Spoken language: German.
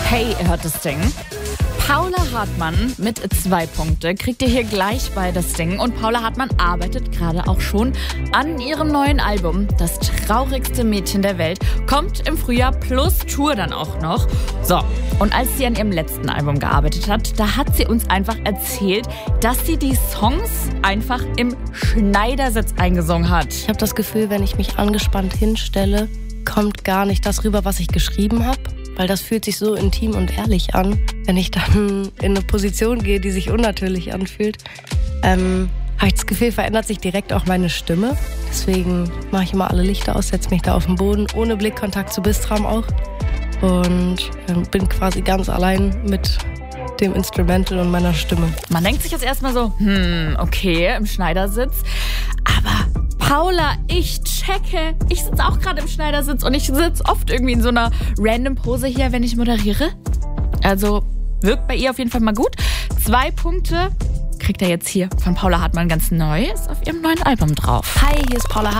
Hey, ihr hört das Ding. Paula Hartmann mit 2 Punkte kriegt ihr hier gleich bei das Ding. Und Paula Hartmann arbeitet gerade auch schon an ihrem neuen Album. Das traurigste Mädchen der Welt kommt im Frühjahr plus Tour dann auch noch. So, und als sie an ihrem letzten Album gearbeitet hat, da hat sie uns einfach erzählt, dass sie die Songs einfach im Schneidersitz eingesungen hat. Ich habe das Gefühl, wenn ich mich angespannt hinstelle, kommt gar nicht das rüber, was ich geschrieben habe. Weil das fühlt sich so intim und ehrlich an. Wenn ich dann in eine Position gehe, die sich unnatürlich anfühlt, habe ich das Gefühl, verändert sich direkt auch meine Stimme. Deswegen mache ich immer alle Lichter aus, setze mich da auf den Boden, ohne Blickkontakt zu Bistram auch. Und bin quasi ganz allein mit dem Instrumental und meiner Stimme. Man denkt sich jetzt erstmal so, okay, im Schneidersitz. Aber Paula, ich checke. Ich sitze auch gerade im Schneidersitz und ich sitze oft irgendwie in so einer random Pose hier, wenn ich moderiere. Also wirkt bei ihr auf jeden Fall mal gut. 2 Punkte kriegt er jetzt hier von Paula Hartmann ganz neu. Ist auf ihrem neuen Album drauf. Hi, hier ist Paula Hartmann.